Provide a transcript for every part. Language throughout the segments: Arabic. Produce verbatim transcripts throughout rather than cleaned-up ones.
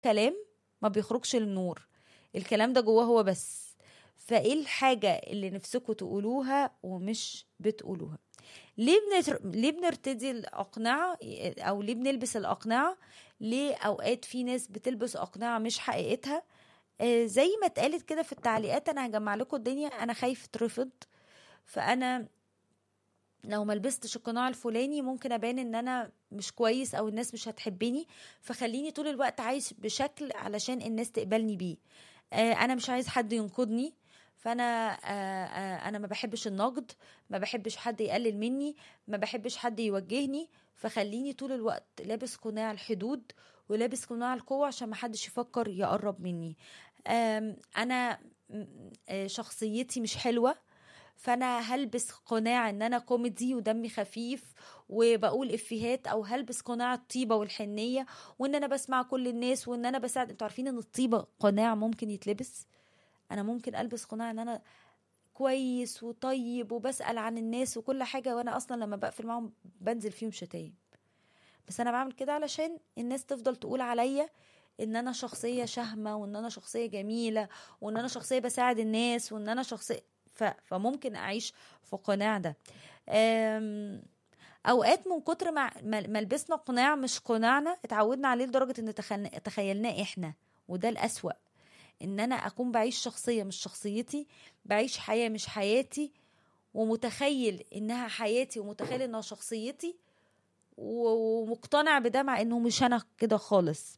كلام ما بيخرجش للنور، الكلام ده جواه هو بس. فايه الحاجة اللي نفسكوا تقولوها ومش بتقولوها؟ ليه بنتر... ليه بنرتدي الأقنعة أو ليه بنلبس الأقنعة؟ ليه أوقات في ناس بتلبس أقنعة مش حقيقتها؟ آه زي ما اتقالت كده في التعليقات، أنا هجمع لكم الدنيا، أنا خايف اترفض، فأنا لو ما لبستش القناع الفلاني ممكن ابان ان انا مش كويس او الناس مش هتحبني، فخليني طول الوقت عايش بشكل علشان الناس تقبلني بيه. آه انا مش عايز حد ينقدني، فانا آه آه انا ما بحبش النقد، ما بحبش حد يقلل مني، ما بحبش حد يوجهني، فخليني طول الوقت لابس قناع الحدود ولابس قناع القوة عشان ما حدش يفكر يقرب مني. آم، انا م- آه، شخصيتي مش حلوة، فانا هلبس قناع ان انا كوميدي ودمي خفيف وبقول افيهات، او هلبس قناع الطيبه والحنيه وان انا بسمع كل الناس وان انا بساعد. انتوا عارفين ان الطيبه قناع ممكن يتلبس؟ انا ممكن البس قناع ان انا كويس وطيب وبسأل عن الناس وكل حاجه، وانا اصلا لما بقفل معاهم بنزل فيهم شتايم، بس انا بعمل كده علشان الناس تفضل تقول عليا ان انا شخصيه شهمه وان انا شخصيه جميله وان انا شخصيه بساعد الناس وان انا شخصيه ف... فممكن اعيش في قناع ده. أم... اوقات من كتر ما ما ما لبسنا قناع مش قناعنا اتعودنا عليه لدرجه ان تخل... تخيلناه احنا، وده الأسوأ. ان انا اكون بعيش شخصيه مش شخصيتي، بعيش حياه مش حياتي، ومتخيل انها حياتي ومتخيل انها شخصيتي، ومقتنع بده مع انه مش انا كده خالص.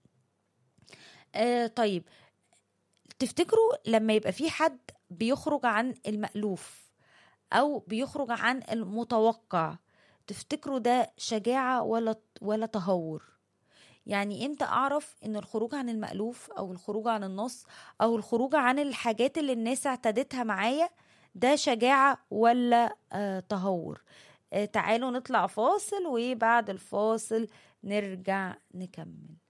آه طيب، تفتكروا لما يبقى في حد بيخرج عن المألوف او بيخرج عن المتوقع، تفتكروا ده شجاعة ولا ولا تهور؟ يعني امتى اعرف ان الخروج عن المألوف او الخروج عن النص او الخروج عن الحاجات اللي الناس اعتادتها معايا ده شجاعة ولا آه تهور؟ آه تعالوا نطلع فاصل وبعد الفاصل نرجع نكمل.